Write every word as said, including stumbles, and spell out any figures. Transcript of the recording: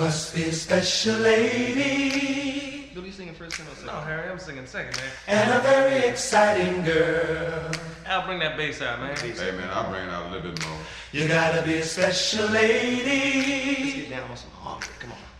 must be a special lady. What are you singing first? Or No, Harry, I'm singing second, man. And a very exciting girl. Al, bring that bass out, man. Hey, man, I'll bring it out a little bit more. You gotta be a special lady. Let's get down on some harmony. Come on.